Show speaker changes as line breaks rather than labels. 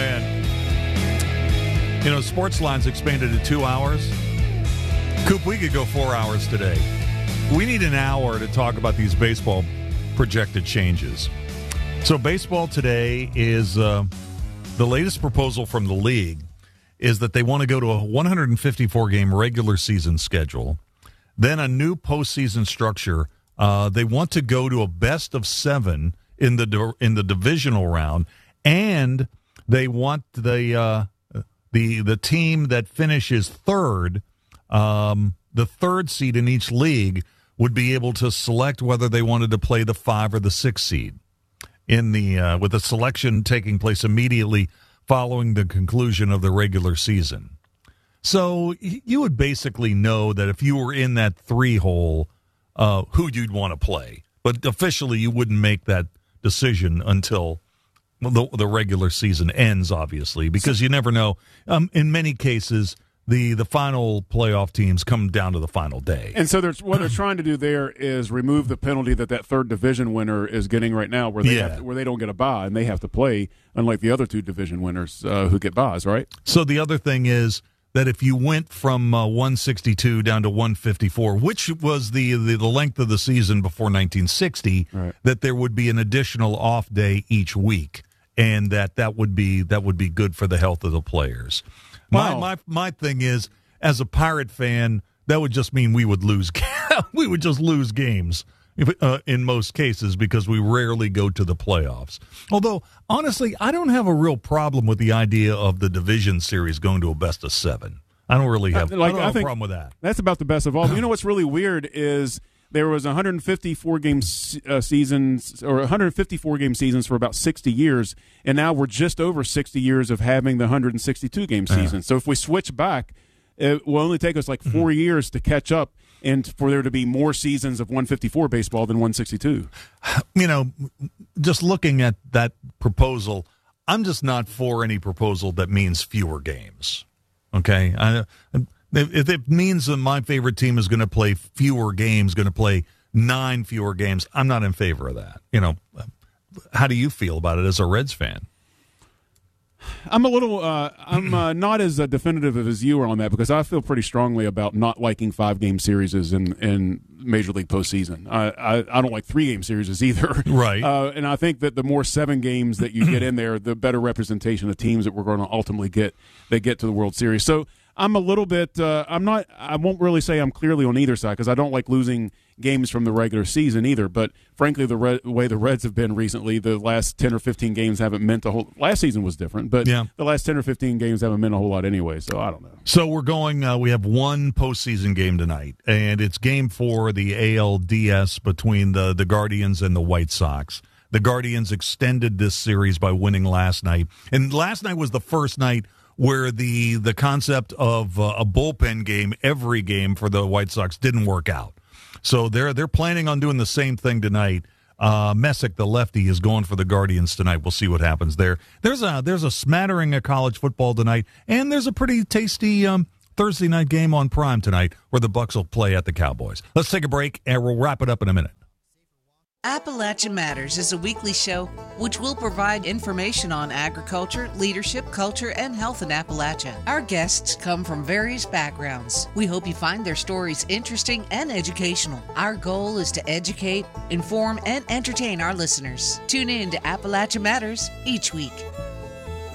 man. You know, sports lines expanded to 2 hours. Coop, we could go 4 hours today. We need an hour to talk about these baseball projected changes. So baseball today is the latest proposal from the league is that they want to go to a 154-game regular season schedule, then a new postseason structure. They want to go to a best of 7 in the divisional round, and they want the team that finishes third, the third seed in each league, would be able to select whether they wanted to play the 5 or the 6 seed in the with the selection taking place immediately following the conclusion of the regular season. So you would basically know that if you were in that 3 hole, who you'd want to play. But officially, you wouldn't make that decision until the regular season ends, obviously, because you never know. In many cases, the final playoff teams come down to the final day.
And so what they're trying to do there is remove the penalty that third division winner is getting right now, where they don't get a bye and they have to play, unlike the other 2 division winners who get byes, right?
So the other thing is that if you went from 162 down to 154, which was the length of the season before 1960, right, that there would be an additional off day each week, and that would be good for the health of the players.
Wow.
My thing is, as a Pirate fan, that would just mean we would lose. We would just lose games in most cases because we rarely go to the playoffs. Although, honestly, I don't have a real problem with the idea of the division series going to a best of 7. I don't really have, a problem with that.
That's about the best of all. You know what's really weird is there was 154 game seasons or 154 game seasons for about 60 years, and now we're just over 60 years of having the 162 game season. So if we switch back, it will only take us like 4 years to catch up and for there to be more seasons of 154 baseball than 162.
You know, just looking at that proposal, I'm just not for any proposal that means fewer games. Okay? If it means that my favorite team is going to play fewer games, going to play 9 fewer games, I'm not in favor of that. You know, how do you feel about it as a Reds fan?
I'm a little I'm not as definitive as you are on that because I feel pretty strongly about not liking 5-game series in Major League postseason. I don't like 3-game series either.
Right.
And I think that the more 7 games that you get in there, the better representation of teams that we're going to ultimately get to the World Series. So I'm a little bit I won't really say I'm clearly on either side because I don't like losing games from the regular season either, but frankly the way the Reds have been recently, the last 10 or 15 games haven't meant a whole. Last season was different, but the last 10 or 15 games haven't meant a whole lot anyway, so I don't know.
So we're going we have one postseason game tonight, and it's game 4 of the ALDS between the Guardians and the White Sox. The Guardians extended this series by winning last night, and last night was the first night where the concept of a bullpen game every game for the White Sox didn't work out. So they're planning on doing the same thing tonight. Messick, the lefty, is going for the Guardians tonight. We'll see what happens there. There's a smattering of college football tonight, and there's a pretty tasty Thursday night game on Prime tonight where the Bucs will play at the Cowboys. Let's take a break, and we'll wrap it up in a minute.
Appalachia Matters is a weekly show which will provide information on agriculture, leadership, culture, and health in Appalachia. Our guests come from various backgrounds. We hope you find their stories interesting and educational. Our goal is to educate, inform, and entertain our listeners. Tune in to Appalachia Matters each week.